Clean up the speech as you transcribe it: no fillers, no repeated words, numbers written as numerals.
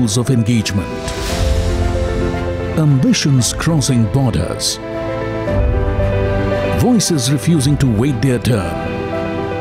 levels of engagement. Ambitions crossing borders. Voices refusing to wait their turn.